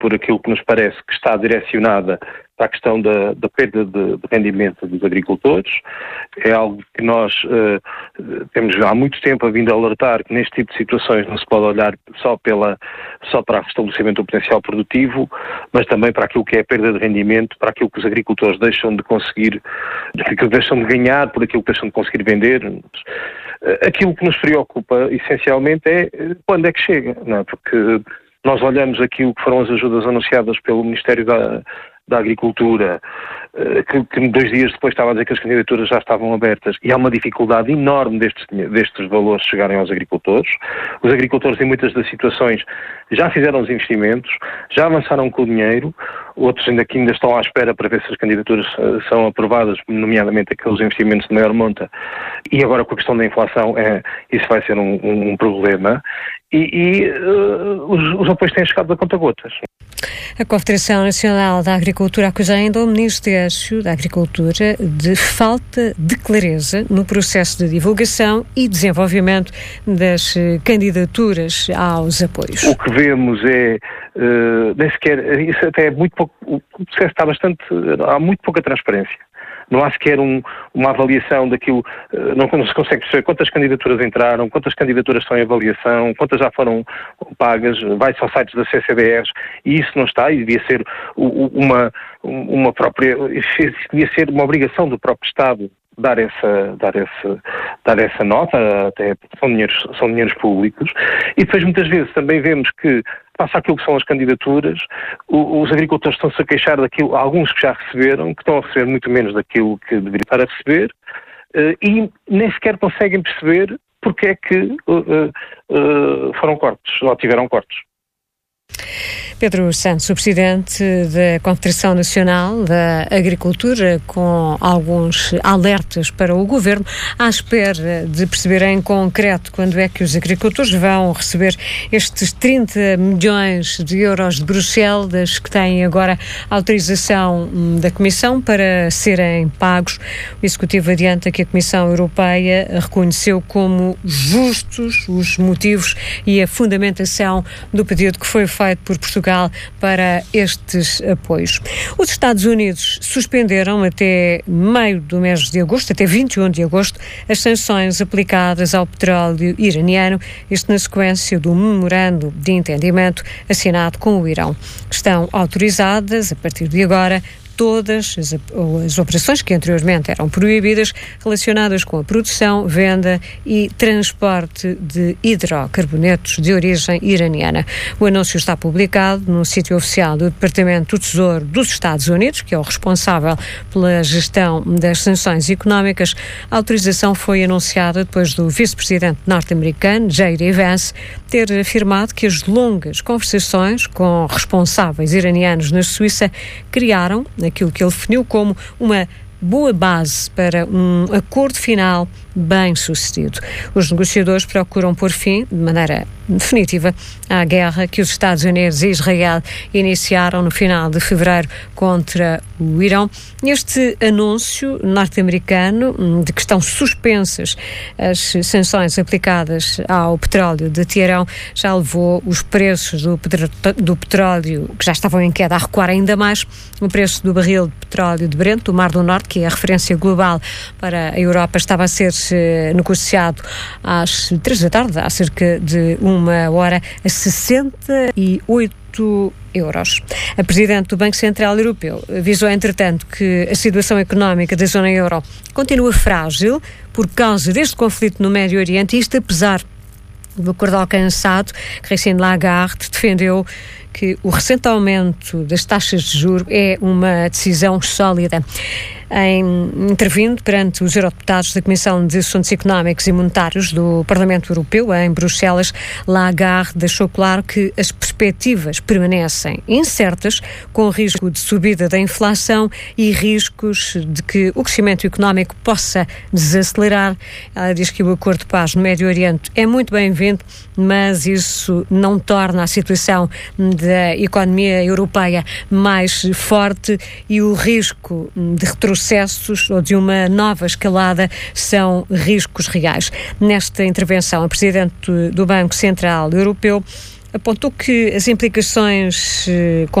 por aquilo que nos parece que está direcionada para a questão da perda de rendimento dos agricultores. É algo que nós temos há muito tempo a vindo a alertar, que neste tipo de situações não se pode olhar só para o restabelecimento do potencial produtivo, mas também para aquilo que é a perda de rendimento, para aquilo que os agricultores deixam de conseguir, deixam de ganhar por aquilo que deixam de conseguir vender. Aquilo que nos preocupa essencialmente é quando é que chega, não é? Porque nós olhamos aquilo que foram as ajudas anunciadas pelo Ministério da Agricultura, que 2 dias depois estava a dizer que as candidaturas já estavam abertas, e há uma dificuldade enorme destes valores chegarem aos agricultores. Os agricultores, em muitas das situações, já fizeram os investimentos, já avançaram com o dinheiro, outros ainda estão à espera para ver se as candidaturas são aprovadas, nomeadamente aqueles investimentos de maior monta, e agora com a questão da inflação, isso vai ser um problema, e os apoios têm chegado a conta-gotas. A Confederação Nacional da Agricultura acusa ainda o Ministério da Agricultura de falta de clareza no processo de divulgação e desenvolvimento das candidaturas aos apoios. O que vemos nem sequer, isso até é muito pouco, o processo há muito pouca transparência. Não há sequer uma avaliação daquilo, não se consegue perceber quantas candidaturas entraram, quantas candidaturas estão em avaliação, quantas já foram pagas, vai-se aos sites da CCDRs, e isso não está, e devia ser devia ser uma obrigação do próprio Estado dar essa nota, até porque são dinheiros públicos, e depois muitas vezes também vemos que, face àquilo que são as candidaturas, os agricultores estão-se a queixar daquilo, alguns que já receberam, que estão a receber muito menos daquilo que deveriam estar a receber, e nem sequer conseguem perceber porque é que foram cortes, ou tiveram cortes. Pedro Santos, o presidente da Confederação Nacional da Agricultura, com alguns alertas para o Governo, à espera de perceber em concreto quando é que os agricultores vão receber estes 30 milhões de euros de Bruxelas, que têm agora autorização da Comissão para serem pagos. O Executivo adianta que a Comissão Europeia reconheceu como justos os motivos e a fundamentação do pedido que foi feito por Portugal para estes apoios. Os Estados Unidos suspenderam até meio do mês de agosto, até 21 de agosto, as sanções aplicadas ao petróleo iraniano, isto na sequência do memorando de entendimento assinado com o Irão. Estão autorizadas, a partir de agora, todas as operações que anteriormente eram proibidas relacionadas com a produção, venda e transporte de hidrocarbonetos de origem iraniana. O anúncio está publicado no sítio oficial do Departamento do Tesouro dos Estados Unidos, que é o responsável pela gestão das sanções económicas. A autorização foi anunciada depois do vice-presidente norte-americano, J.D. Vance, ter afirmado que as longas conversações com responsáveis iranianos na Suíça criaram aquilo que ele definiu como uma boa base para um acordo final bem sucedido. Os negociadores procuram pôr fim, de maneira definitiva, à guerra que os Estados Unidos e Israel iniciaram no final de fevereiro contra o Irão. Este anúncio norte-americano de que estão suspensas as sanções aplicadas ao petróleo de Teherão já levou os preços do petróleo, que já estavam em queda, a recuar ainda mais. O preço do barril de petróleo de Brent, do Mar do Norte, que é a referência global para a Europa, estava a ser negociado às 3 da tarde, há cerca de 1 hora, a 68 euros. A Presidente do Banco Central Europeu avisou, entretanto, que a situação económica da zona euro continua frágil por causa deste conflito no Médio Oriente, e isto apesar do acordo alcançado. Christine Lagarde defendeu que o recente aumento das taxas de juros é uma decisão sólida. Intervindo perante os eurodeputados da Comissão de Assuntos Económicos e Monetários do Parlamento Europeu, em Bruxelas, Lagarde deixou claro que as perspectivas permanecem incertas, com risco de subida da inflação e riscos de que o crescimento económico possa desacelerar. Ela diz que o acordo de paz no Médio Oriente é muito bem-vindo, mas isso não torna a situação da economia europeia mais forte, e o risco de retrocessos ou de uma nova escalada são riscos reais. Nesta intervenção, a Presidente do Banco Central Europeu apontou que as implicações